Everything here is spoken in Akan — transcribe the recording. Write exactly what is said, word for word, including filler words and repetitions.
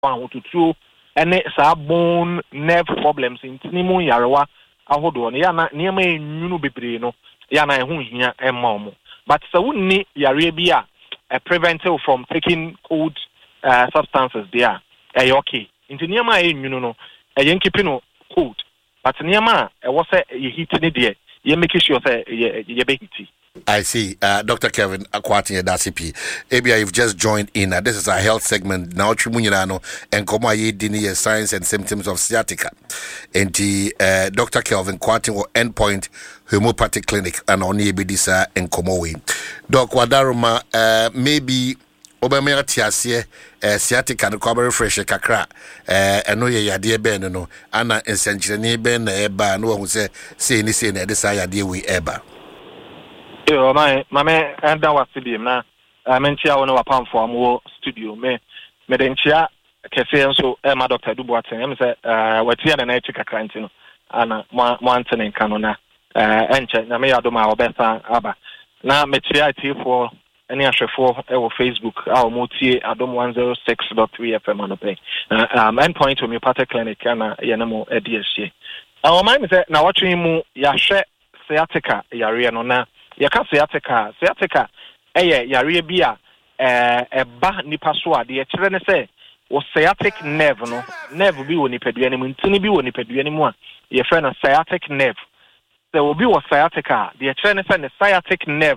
one to two ene saa bone nerve problems intini mu yarewa ahodo no ya na niam enwunu bebre no ya na ehu hia emma omo but so wonni yare bi a uh, prevent you from taking cold uh, substances there eh okay into niam enwunu no eh keep no cold but niam a e wo say ye heat ni de ye make sure say ye ye be heat. I see. Uh, Doctor Kelvin Akwati Dasipi. Abia, you've just joined in. Uh, this is a health segment. Now, Chimunyano and Koma Yedini signs and symptoms of sciatica. And the uh, Doctor Kelvin Akwati or Endpoint Homeopathic Clinic and Oni Ebidisa and Komowe. Doc Wadaruma, uh, maybe Obama Tiasie, sciatica and Cobber Fresh Kakra, and no Yadia Ben, no, Anna and Saint-Jenny Ben, Eba, no one who say, say anything that this idea we Eba. Yo, my my man, and that was to be na. I mentioned I want to apart from our studio. Me, me den chia kese so. Eh, my doctor do what thing. I say, uh, what here na na chika quarantine. Ana mo mo antene kanona. Eh, enche na me yado ma obesa aba. Na me chia ti for any ashefo e wo Facebook. Our motie adom one oh six point three F M on the pay. Um, Endpoint Homeopathic Clinic na yenemo E D S C. Our mind say na watching mu ya hwe sciatica yare no na. Yaka sciatica sciatica eye yare bi a eh eba nipa so ade e kire ne se o sciatic nerve no nerve bi wo nipadua ne mu ntini bi wo nipadua ne mu a ye frɛ no sciatic nerve se obi wo sciatica de e kire ne se ne sciatic nerve